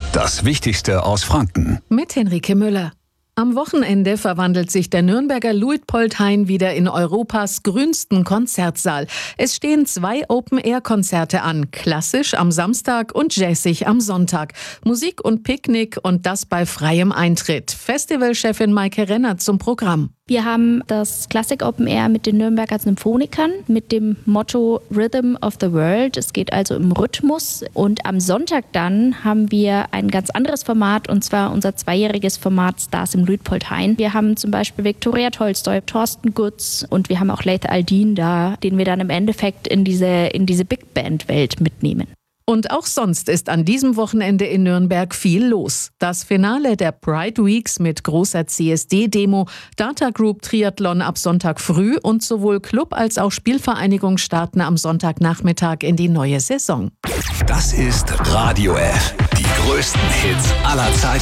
Das Wichtigste aus Franken. Mit Henrike Müller. Am Wochenende verwandelt sich der Nürnberger Luitpoldhain wieder in Europas grünsten Konzertsaal. Es stehen 2 Open-Air-Konzerte an, klassisch am Samstag und jazzig am Sonntag. Musik und Picknick und das bei freiem Eintritt. Festivalchefin Maike Renner zum Programm. Wir haben das Classic Open Air mit den Nürnberger Symphonikern mit dem Motto Rhythm of the World. Es geht also um Rhythmus. Und am Sonntag dann haben wir ein ganz anderes Format, und zwar unser 2-jähriges Format Stars im Luitpoldhain. Wir haben zum Beispiel Viktoria Tolstoi, Thorsten Gutz und wir haben auch Laith Al-Din da, den wir dann im Endeffekt in diese Big Band-Welt mitnehmen. Und auch sonst ist an diesem Wochenende in Nürnberg viel los. Das Finale der Pride Weeks mit großer CSD-Demo, Data Group Triathlon ab Sonntag früh und sowohl Club als auch Spielvereinigung starten am Sonntagnachmittag in die neue Saison. Das ist Radio F. Die größten Hits aller Zeiten.